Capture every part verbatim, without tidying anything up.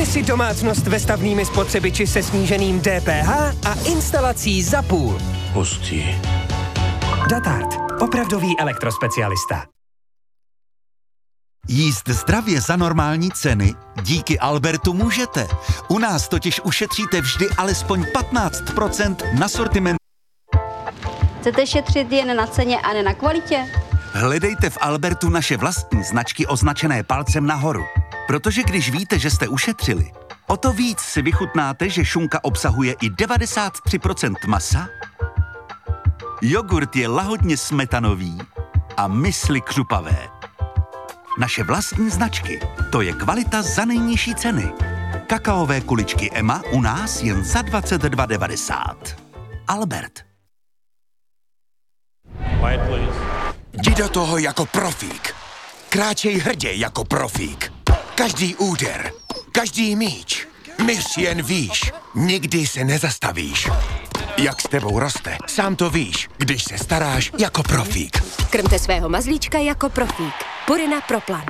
si domácnost ve stavnými spotřebiči se sníženým D P H a instalací za půl. Hustý. Datart. Opravdový elektrospecialista. Jíst zdravě za normální ceny? Díky Albertu můžete. U nás totiž ušetříte vždy alespoň patnáct procent na sortiment. Chcete šetřit jen na ceně a ne na kvalitě? Hledejte v Albertu naše vlastní značky označené palcem nahoru. Protože když víte, že jste ušetřili, o to víc si vychutnáte, že šunka obsahuje i devadesát tři procent masa, jogurt je lahodně smetanový a mysli křupavé. Naše vlastní značky, to je kvalita za nejnižší ceny. Kakaové kuličky Emma u nás jen za dvacet dva devadesát. Albert. Quiet, please. Jdi do toho jako profík. Kráčej hrdě jako profík. Každý úder, každý míč. Myř jen víš, nikdy se nezastavíš. Jak s tebou roste, sám to víš, když se staráš jako profík. Krmte svého mazlíčka jako profík. Purina Pro Plan.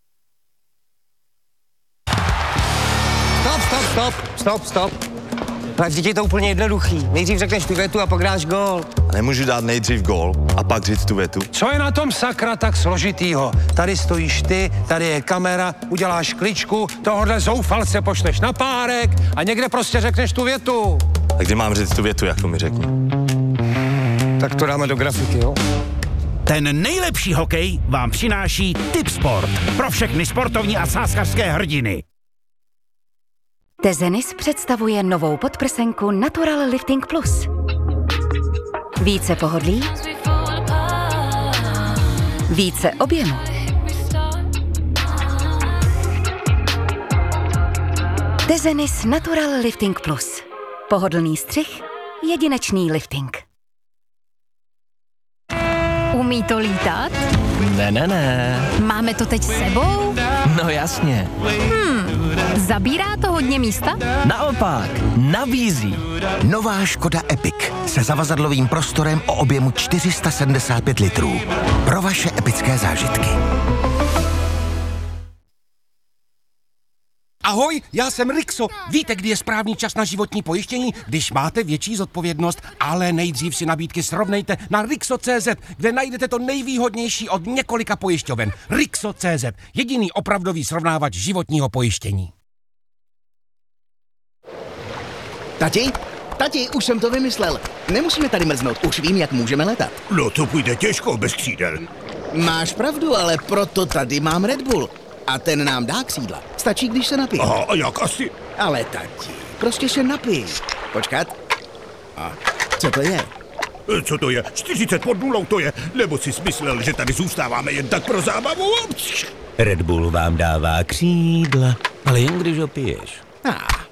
Stop, stop, stop, stop, stop. Ale vždyť je to úplně jednoduchý. Nejdřív řekneš tu větu a pak dáš gól. Nemůžu dát nejdřív gól a pak říct tu větu. Co je na tom sakra tak složitýho? Tady stojíš ty, tady je kamera, uděláš kličku, tohohle zoufalce pošleš na párek a někde prostě řekneš tu větu. Tak kdy mám říct tu větu, jak to mi řekni? Tak to dáme do grafiky, jo? Ten nejlepší hokej vám přináší Tipsport. Pro všechny sportovní a sázkařské hrdiny. Tezenis představuje novou podprsenku Natural Lifting Plus. Více pohodlí, více objemu. Tezenis Natural Lifting Plus. Pohodlný střih, jedinečný lifting. Umí to lítat? Ne, ne, ne. Máme to teď s sebou? No jasně. Hmm, zabírá to hodně místa? Naopak, nabízí. Nová Škoda Epic se zavazadlovým prostorem o objemu čtyři sta sedmdesát pět litrů. Pro vaše epické zážitky. Ahoj, já jsem Rixo. Víte, kdy je správný čas na životní pojištění? Když máte větší zodpovědnost, ale nejdřív si nabídky srovnejte na Rixo tečka cé zet, kde najdete to nejvýhodnější od několika pojišťoven. Rixo tečka cé zet, jediný opravdový srovnávač životního pojištění. Tati? Tati, už jsem to vymyslel. Nemusíme tady mrznout, už vím, jak můžeme letat. No to půjde těžko bez křídel. Máš pravdu, ale proto tady mám Red Bull. A ten nám dá křídla. Stačí, když se napije. Aha, a jak asi? Ale tati, prostě se napij. Počkat. A co to je? Co to je? čtyřicet pod nulou to je. Nebo si smyslel, že tady zůstáváme jen tak pro zábavu? Red Bull vám dává křídla, ale jen když ho piješ. Ah.